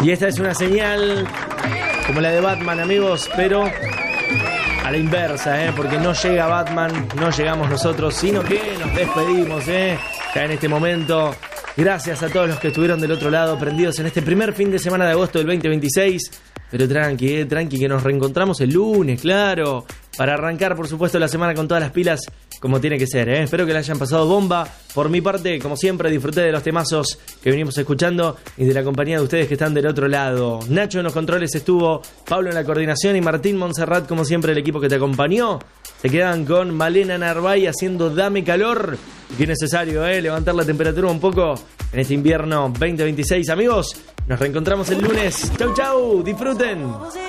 Y esta es una señal como la de Batman, amigos, pero a la inversa, porque no llega Batman, no llegamos nosotros, sino que nos despedimos, ya en este momento. Gracias a todos los que estuvieron del otro lado, prendidos en este primer fin de semana de agosto del 2026. Pero tranqui, que nos reencontramos el lunes, claro, para arrancar, por supuesto, la semana con todas las pilas como tiene que ser, Espero que la hayan pasado bomba. Por mi parte, como siempre, disfruté de los temazos que venimos escuchando y de la compañía de ustedes que están del otro lado. Nacho en los controles estuvo, Pablo en la coordinación y Martín Montserrat, como siempre, el equipo que te acompañó. Se quedan con Malena Narváez haciendo Dame Calor. Que es necesario, levantar la temperatura un poco en este invierno 2026. Amigos, nos reencontramos el lunes. Chau, chau, disfruten.